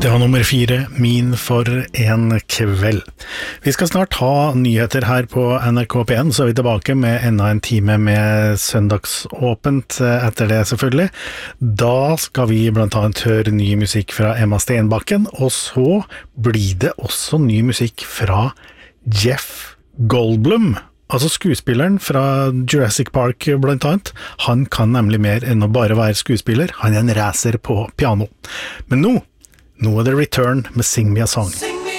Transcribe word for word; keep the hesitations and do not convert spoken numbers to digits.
Det var nummer fire, Min for en kveld. Vi skal snart ha nyheter her på N R K P en, så er vi tilbake med enda en time med søndagsåpent etter det selvfølgelig. Da skal vi blant annet høre ny musikk fra Emma Stenbakken, og så blir det også ny musikk fra Jeff Goldblum. Altså skuespilleren fra Jurassic Park blant annet. Han kan nemlig mer enn å bare være skuespiller. Han er en racer på piano. Men nå Nå er det Return med Sing Me a Song.